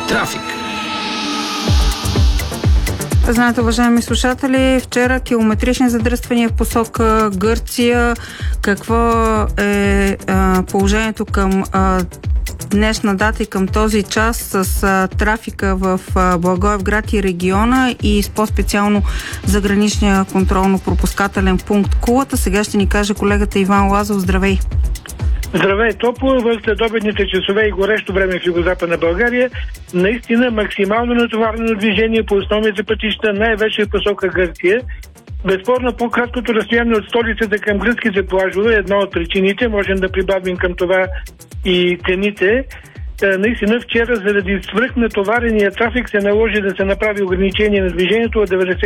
Трафик. Знаете, уважаеми слушатели, вчера километрични задръствания в посока Гърция. Какво е положението към днешна дата и към този час с трафика в Благоевград и региона и по-специално за граничния контролно-пропускателен пункт Кулата? Сега ще ни каже колегата Иван Лазов. Здравей! Здравей, топло в следобедните часове и горещо време в югозападна България. Наистина максимално натоварено движение по основните пътища, най-вече в посока Гърция. Безспорно по-краткото разстояние от столицата към гръцките плажове е една от причините. Можем да прибавим към това и цените. Наистина вчера заради свръхнатоварения трафик се наложи да се направи ограничение на движението от 90